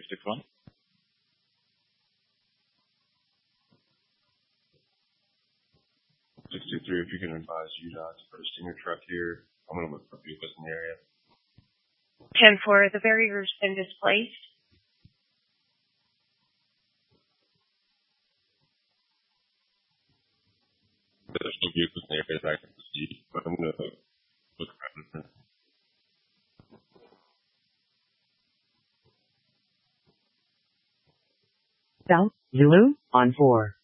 361. 623, if you can advise UDOT to put a stinger truck here. I'm going to look for vehicles in the area. 10-4, the barrier's been displaced. There's no vehicles in the area that I can see, but I'm going to look around. South Zulu on 4.